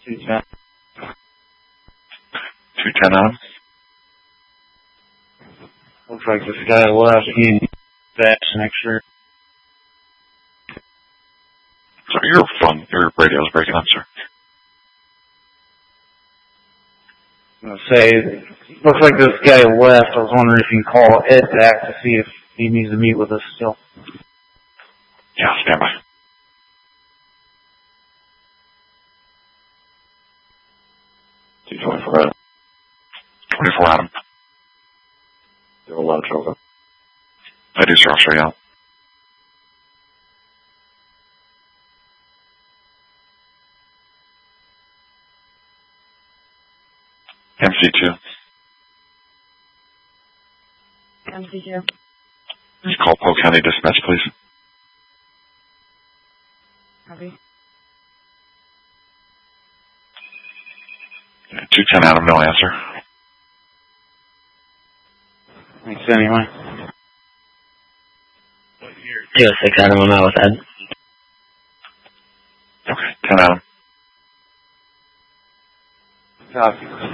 210. 210 Adam. Looks like this guy left. He needs that next year. Sorry, your radio's breaking up, sir. I was gonna say, looks like this guy left. I was wondering if you can call Ed back to see if he needs to meet with us still. Yeah, stand by. T24 Adam. 24 Adam. You have a lunch over. I do, sir. I'll show you out. MC2. MC2. Just call Polk County Dispatch, please. Copy. 210 Adam, no answer. Thanks anyway. 06 Adam, I'm out with Ed. Okay, 10 Adam. Copy.